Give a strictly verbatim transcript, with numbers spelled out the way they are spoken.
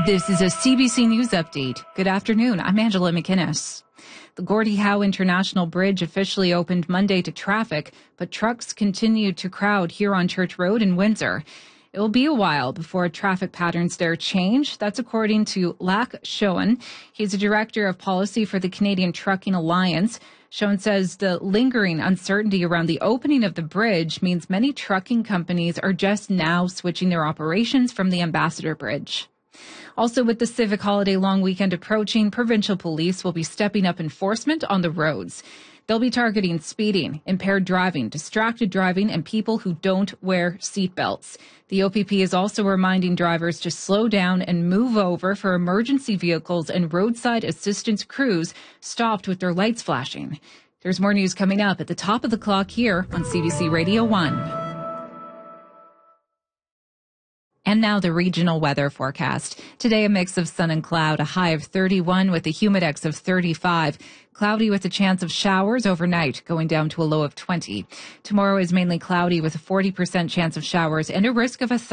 This is a C B C News Update. Good afternoon. I'm Angela McInnes. The Gordie Howe International Bridge officially opened Monday to traffic, but trucks continued to crowd here on Church Road in Windsor. It will be a while before traffic patterns there change. That's according to Lac Schoen. He's a director of policy for the Canadian Trucking Alliance. Schoen says the lingering uncertainty around the opening of the bridge means many trucking companies are just now switching their operations from the Ambassador Bridge. Also, with the civic holiday long weekend approaching, provincial police will be stepping up enforcement on the roads. They'll be targeting speeding, impaired driving, distracted driving, and people who don't wear seatbelts. The O P P is also reminding drivers to slow down and move over for emergency vehicles and roadside assistance crews stopped with their lights flashing. There's more news coming up at the top of the clock here on C B C Radio one. And now the regional weather forecast. Today, a mix of sun and cloud, a high of thirty-one with a humidex of thirty-five. Cloudy with a chance of showers overnight, going down to a low of twenty. Tomorrow is mainly cloudy with a forty percent chance of showers and a risk of a